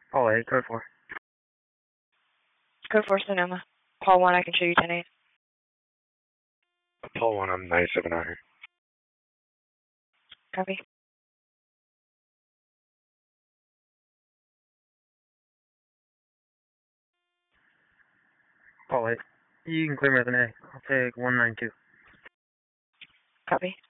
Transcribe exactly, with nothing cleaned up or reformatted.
Paul eight, code four. Code four, Sonoma. Paul one, I can show you ten eight. Paul one, I'm ninety-seven out here. Copy. Paul eight. You can clear me with an A. I'll take one nine two. Copy.